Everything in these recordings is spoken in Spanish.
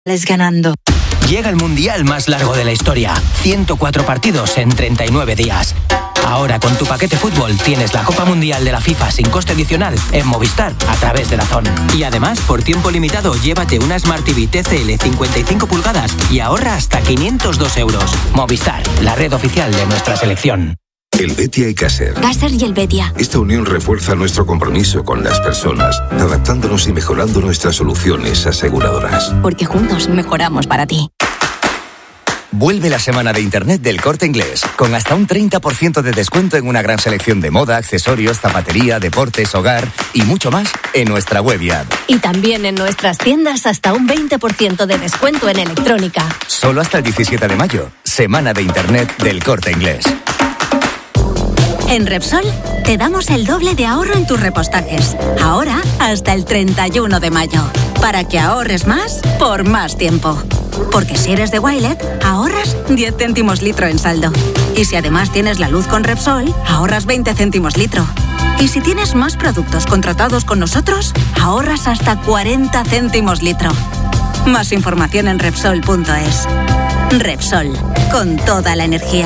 ganando. Llega el mundial más largo de la historia. 104 partidos en 39 días. Ahora con tu paquete fútbol tienes la Copa Mundial de la FIFA sin coste adicional en Movistar a través de DAZN. Y además, por tiempo limitado, llévate una Smart TV TCL 55 pulgadas y ahorra hasta 502 euros. Movistar, la red oficial de nuestra selección. El Betia y Caser. Caser y el Betia. Esta unión refuerza nuestro compromiso con las personas, adaptándonos y mejorando nuestras soluciones aseguradoras. Porque juntos mejoramos para ti. Vuelve la semana de Internet del Corte Inglés, con hasta un 30% de descuento en una gran selección de moda, accesorios, zapatería, deportes, hogar y mucho más en nuestra web y app. Y también en nuestras tiendas hasta un 20% de descuento en electrónica. Solo hasta el 17 de mayo, semana de Internet del Corte Inglés. En Repsol te damos el doble de ahorro en tus repostajes. Ahora hasta el 31 de mayo. Para que ahorres más por más tiempo. Porque si eres de Wilet, ahorras 10 céntimos litro en saldo. Y si además tienes la luz con Repsol, ahorras 20 céntimos litro. Y si tienes más productos contratados con nosotros, ahorras hasta 40 céntimos litro. Más información en Repsol.es. Repsol, con toda la energía.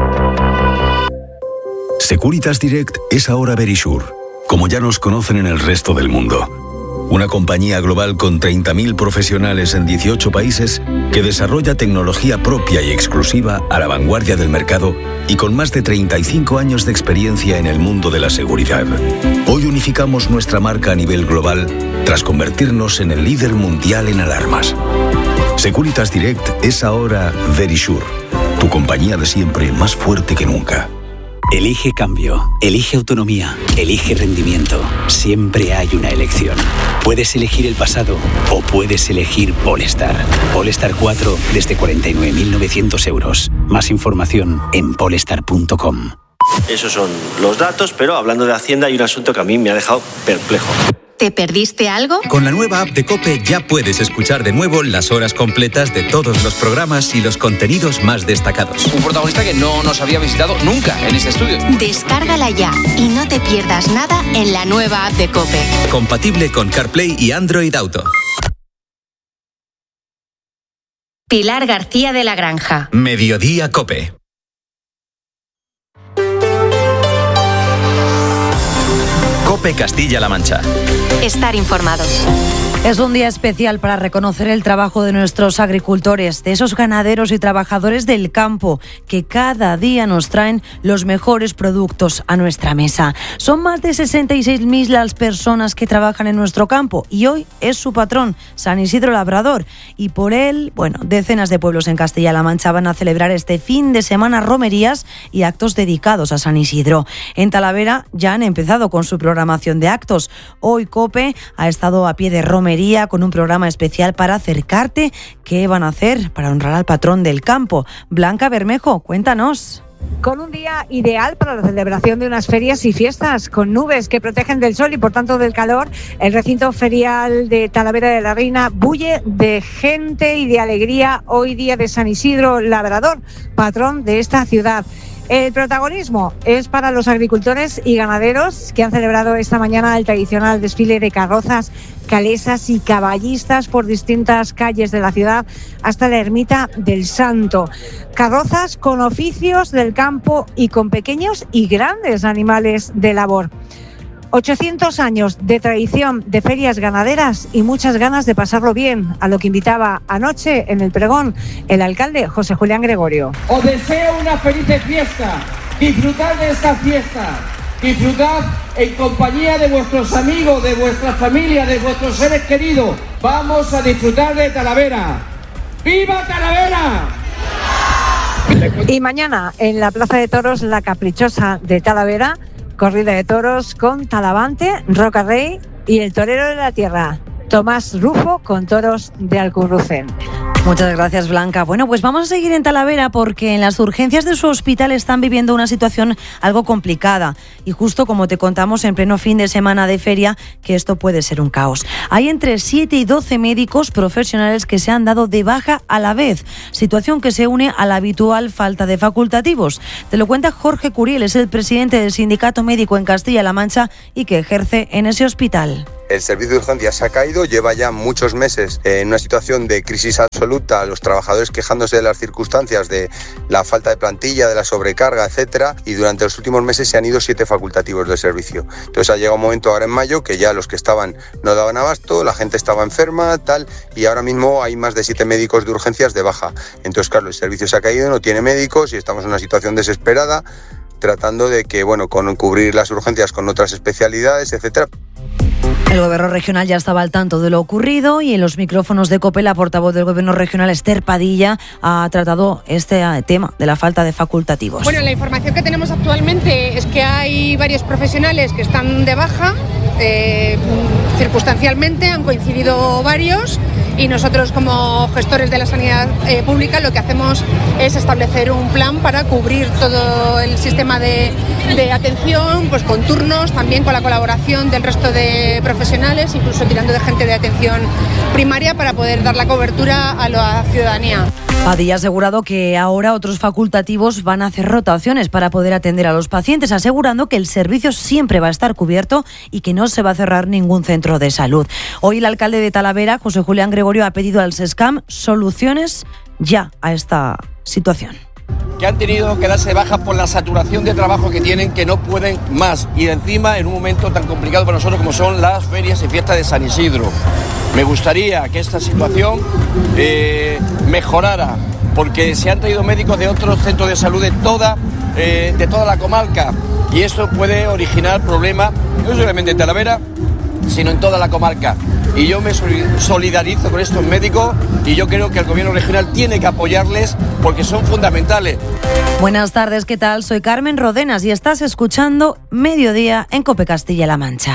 Securitas Direct es ahora Verisure, como ya nos conocen en el resto del mundo. Una compañía global con 30.000 profesionales en 18 países que desarrolla tecnología propia y exclusiva a la vanguardia del mercado y con más de 35 años de experiencia en el mundo de la seguridad. Hoy unificamos nuestra marca a nivel global tras convertirnos en el líder mundial en alarmas. Securitas Direct es ahora Verisure, tu compañía de siempre más fuerte que nunca. Elige cambio, elige autonomía, elige rendimiento. Siempre hay una elección. Puedes elegir el pasado o puedes elegir Polestar. Polestar 4 desde 49.900 euros. Más información en polestar.com. Esos son los datos, pero hablando de Hacienda hay un asunto que a mí me ha dejado perplejo. ¿Te perdiste algo? Con la nueva app de COPE ya puedes escuchar de nuevo las horas completas de todos los programas y los contenidos más destacados. Un protagonista que no nos había visitado nunca en este estudio. Descárgala ya y no te pierdas nada en la nueva app de COPE. Compatible con CarPlay y Android Auto. Pilar García de la Granja. Mediodía COPE. COPE Castilla-La Mancha. Estar informado. Es un día especial para reconocer el trabajo de nuestros agricultores, de esos ganaderos y trabajadores del campo que cada día nos traen los mejores productos a nuestra mesa. Son más de 66.000 las personas que trabajan en nuestro campo y hoy es su patrón, San Isidro Labrador. Y por él, decenas de pueblos en Castilla-La Mancha van a celebrar este fin de semana romerías y actos dedicados a San Isidro. En Talavera ya han empezado con su programación de actos. Hoy COPE ha estado a pie de romería con un programa especial para acercarte. ¿Qué van a hacer para honrar al patrón del campo? Blanca Bermejo, cuéntanos. Con un día ideal para la celebración de unas ferias y fiestas, con nubes que protegen del sol y por tanto del calor, el recinto ferial de Talavera de la Reina bulle de gente y de alegría hoy día de San Isidro Labrador, patrón de esta ciudad. El protagonismo es para los agricultores y ganaderos que han celebrado esta mañana el tradicional desfile de carrozas, calesas y caballistas por distintas calles de la ciudad hasta la ermita del Santo. Carrozas con oficios del campo y con pequeños y grandes animales de labor. 800 años de tradición de ferias ganaderas y muchas ganas de pasarlo bien, a lo que invitaba anoche en el pregón el alcalde José Julián Gregorio. Os deseo una feliz fiesta, disfrutad de esta fiesta, disfrutad en compañía de vuestros amigos, de vuestra familia, de vuestros seres queridos. Vamos a disfrutar de Talavera. ¡Viva Talavera! Y mañana en la Plaza de Toros La Caprichosa de Talavera, corrida de toros con Talavante, Roca Rey y el torero de la tierra, Tomás Rufo, con toros de Alcurrucén. Muchas gracias, Blanca. Bueno, pues vamos a seguir en Talavera porque en las urgencias de su hospital están viviendo una situación algo complicada y justo como te contamos en pleno fin de semana de feria que esto puede ser un caos. Hay entre 7 y 12 médicos profesionales que se han dado de baja a la vez, situación que se une a la habitual falta de facultativos. Te lo cuenta Jorge Curiel, es el presidente del Sindicato Médico en Castilla-La Mancha y que ejerce en ese hospital. El servicio de urgencias se ha caído, lleva ya muchos meses en una situación de crisis absoluta, los trabajadores quejándose de las circunstancias, de la falta de plantilla, de la sobrecarga, etcétera, y durante los últimos meses se han ido 7 facultativos del servicio. Entonces ha llegado un momento ahora en mayo que ya los que estaban no daban abasto, la gente estaba enferma, tal, y ahora mismo hay más de 7 médicos de urgencias de baja. Entonces, claro, el servicio se ha caído, no tiene médicos y estamos en una situación desesperada, tratando de que, con cubrir las urgencias con otras especialidades, etcétera. El Gobierno regional ya estaba al tanto de lo ocurrido y en los micrófonos de COPE la portavoz del Gobierno regional, Esther Padilla, ha tratado este tema de la falta de facultativos. Bueno, la información que tenemos actualmente es que hay varios profesionales que están de baja, circunstancialmente han coincidido varios, y nosotros como gestores de la sanidad pública lo que hacemos es establecer un plan para cubrir todo el sistema de atención, pues con turnos, también con la colaboración del resto de profesionales, incluso tirando de gente de atención primaria para poder dar la cobertura a la ciudadanía. Padilla ha asegurado que ahora otros facultativos van a hacer rotaciones para poder atender a los pacientes, asegurando que el servicio siempre va a estar cubierto y que no se va a cerrar ningún centro de salud. Hoy el alcalde de Talavera, José Julián Gregorio, ha pedido al SESCAM soluciones ya a esta situación. Que han tenido que darse baja por la saturación de trabajo que tienen, que no pueden más, y encima en un momento tan complicado para nosotros como son las ferias y fiestas de San Isidro. Me gustaría que esta situación mejorara, porque se han traído médicos de otros centros de salud de toda la comarca, y eso puede originar problemas no solamente en Talavera, sino en toda la comarca. Y yo me solidarizo con estos médicos y yo creo que el Gobierno regional tiene que apoyarles porque son fundamentales. Buenas tardes, ¿qué tal? Soy Carmen Rodenas y estás escuchando Mediodía en COPE Castilla-La Mancha.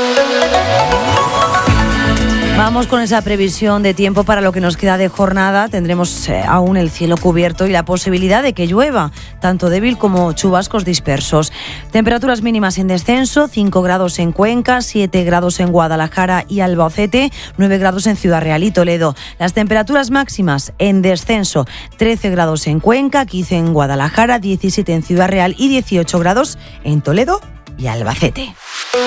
Vamos con esa previsión de tiempo para lo que nos queda de jornada. Tendremos aún el cielo cubierto y la posibilidad de que llueva, tanto débil como chubascos dispersos. Temperaturas mínimas en descenso, 5 grados en Cuenca, 7 grados en Guadalajara y Albacete, 9 grados en Ciudad Real y Toledo. Las temperaturas máximas en descenso, 13 grados en Cuenca, 15 en Guadalajara, 17 en Ciudad Real y 18 grados en Toledo y Albacete.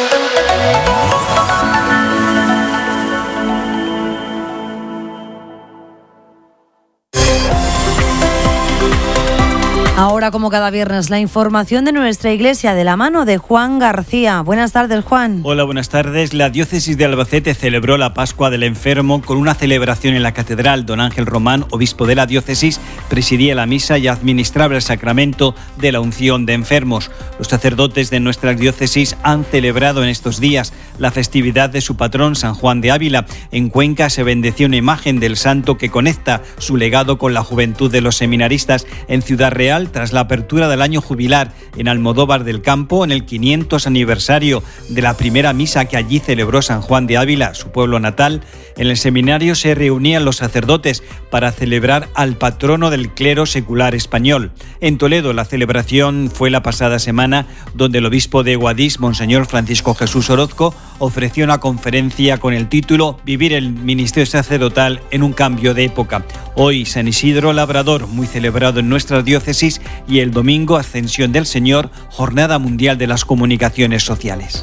Ahora, como cada viernes, la información de nuestra iglesia de la mano de Juan García. Buenas tardes, Juan. Hola, buenas tardes. La diócesis de Albacete celebró la Pascua del Enfermo con una celebración en la catedral. Don Ángel Román, obispo de la diócesis, presidía la misa y administraba el sacramento de la unción de enfermos. Los sacerdotes de nuestra diócesis han celebrado en estos días la festividad de su patrón, San Juan de Ávila. En Cuenca se bendeció una imagen del santo que conecta su legado con la juventud de los seminaristas. En Ciudad Real, tras la apertura del año jubilar en Almodóvar del Campo, en el 500 aniversario de la primera misa que allí celebró San Juan de Ávila, su pueblo natal, en el seminario se reunían los sacerdotes para celebrar al patrono del clero secular español. En Toledo la celebración fue la pasada semana, donde el obispo de Guadix, Monseñor Francisco Jesús Orozco, ofreció una conferencia con el título «Vivir el ministerio sacerdotal en un cambio de época». Hoy San Isidro Labrador, muy celebrado en nuestra diócesis, y el domingo Ascensión del Señor, Jornada Mundial de las Comunicaciones Sociales.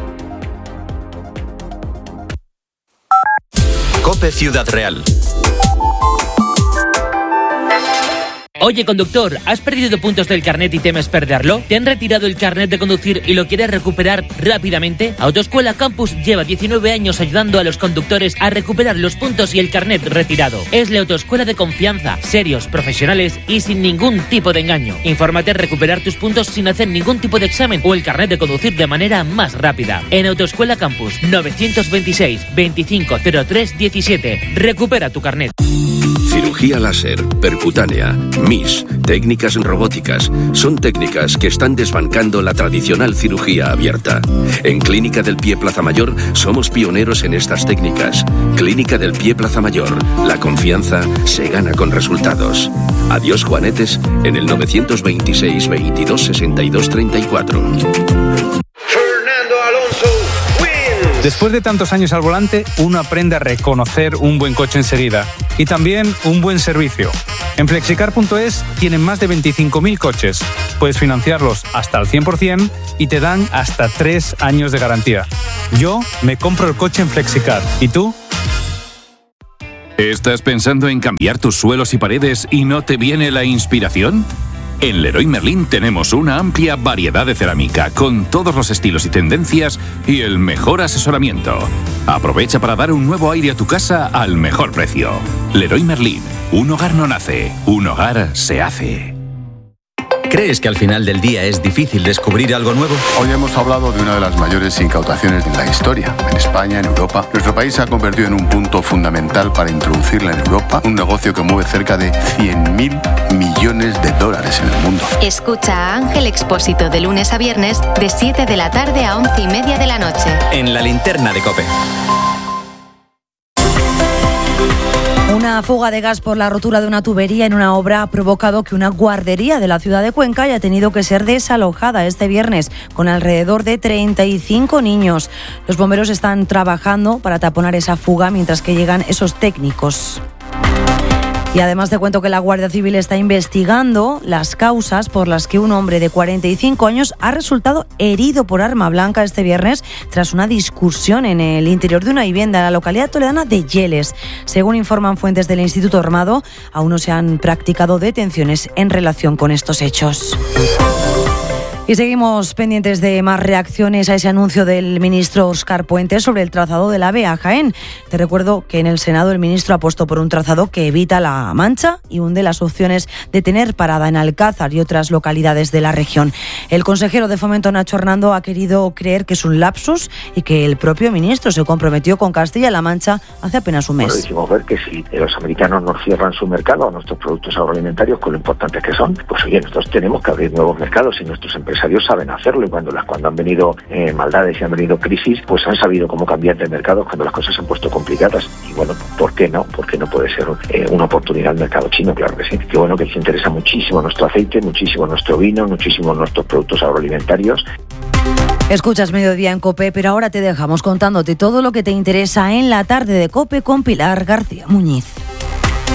COPE Ciudad Real. Oye, conductor, ¿has perdido puntos del carnet y temes perderlo? ¿Te han retirado el carnet de conducir y lo quieres recuperar rápidamente? Autoescuela Campus lleva 19 años ayudando a los conductores a recuperar los puntos y el carnet retirado. Es la autoescuela de confianza, serios, profesionales y sin ningún tipo de engaño. Infórmate en recuperar tus puntos sin hacer ningún tipo de examen o el carnet de conducir de manera más rápida. En Autoescuela Campus, 926 2503 17. Recupera tu carnet. Cirugía láser, percutánea, MIS, técnicas robóticas, son técnicas que están desbancando la tradicional cirugía abierta. En Clínica del Pie Plaza Mayor somos pioneros en estas técnicas. Clínica del Pie Plaza Mayor, la confianza se gana con resultados. Adiós juanetes en el 926 22 62 34. Después de tantos años al volante, uno aprende a reconocer un buen coche enseguida y también un buen servicio. En flexicar.es tienen más de 25.000 coches. Puedes financiarlos hasta el 100% y te dan hasta 3 años de garantía. Yo me compro el coche en Flexicar. ¿Y tú? ¿Estás pensando en cambiar tus suelos y paredes y no te viene la inspiración? En Leroy Merlin tenemos una amplia variedad de cerámica con todos los estilos y tendencias y el mejor asesoramiento. Aprovecha para dar un nuevo aire a tu casa al mejor precio. Leroy Merlin, un hogar no nace, un hogar se hace. ¿Crees que al final del día es difícil descubrir algo nuevo? Hoy hemos hablado de una de las mayores incautaciones de la historia. En España, en Europa, nuestro país se ha convertido en un punto fundamental para introducirla en Europa, un negocio que mueve cerca de 100.000 millones de dólares en el mundo. Escucha a Ángel Expósito de lunes a viernes, de 7 de la tarde a 11:30 de la noche. En la linterna de COPE. Una fuga de gas por la rotura de una tubería en una obra ha provocado que una guardería de la ciudad de Cuenca haya tenido que ser desalojada este viernes con alrededor de 35 niños. Los bomberos están trabajando para taponar esa fuga mientras que llegan esos técnicos. Y además te cuento que la Guardia Civil está investigando las causas por las que un hombre de 45 años ha resultado herido por arma blanca este viernes tras una discusión en el interior de una vivienda en la localidad toledana de Yeles. Según informan fuentes del Instituto Armado, aún no se han practicado detenciones en relación con estos hechos. Y seguimos pendientes de más reacciones a ese anuncio del ministro Óscar Puente sobre el trazado del AVE a Jaén. Te recuerdo que en el Senado el ministro ha puesto por un trazado que evita la Mancha y hunde las opciones de tener parada en Alcázar y otras localidades de la región. El consejero de Fomento, Nacho Hernando, ha querido creer que es un lapsus y que el propio ministro se comprometió con Castilla-La Mancha hace apenas un mes. Bueno, hicimos ver que si los americanos nos cierran su mercado a nuestros productos agroalimentarios, con lo importantes que son, pues oye, nosotros tenemos que abrir nuevos mercados y nuestros empresarios saben hacerlo, y cuando han venido maldades y han venido crisis, pues han sabido cómo cambiar de mercado cuando las cosas se han puesto complicadas. Y bueno, ¿por qué no? ¿Por qué no puede ser una oportunidad el mercado chino? Claro que sí. Qué bueno que les interesa muchísimo nuestro aceite, muchísimo nuestro vino, muchísimo nuestros productos agroalimentarios. Escuchas Mediodía en COPE, pero ahora te dejamos contándote todo lo que te interesa en la tarde de COPE con Pilar García Muñiz.